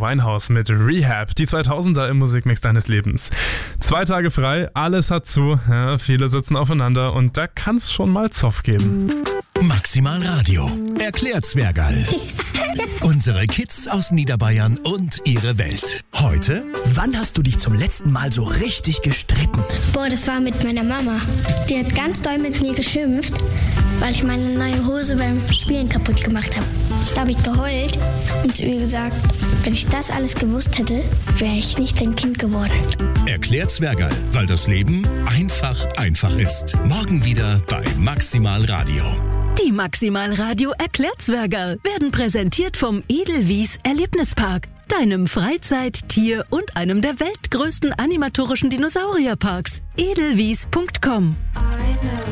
Winehouse mit Rehab, die 2000er im Musikmix deines Lebens. 2 Tage frei, alles hat zu, ja, viele sitzen aufeinander und da kann es schon mal Zoff geben. Maximal Radio erklärt Zwergerl. Unsere Kids aus Niederbayern und ihre Welt. Heute: Wann hast du dich zum letzten Mal so richtig gestritten? Boah, das war mit meiner Mama. Die hat ganz doll mit mir geschimpft, weil ich meine neue Hose beim Spielen kaputt gemacht habe. Da habe ich geheult und zu ihr gesagt, wenn ich das alles gewusst hätte, wäre ich nicht dein Kind geworden. Erklärt Zwergerl, weil das Leben einfach ist. Morgen wieder bei Maximal Radio. Die Maximal Radio Erklärzwergerl werden präsentiert vom Edelwies Erlebnispark, deinem Freizeit-, Tier- und einem der weltgrößten animatorischen Dinosaurierparks. Edelwies.com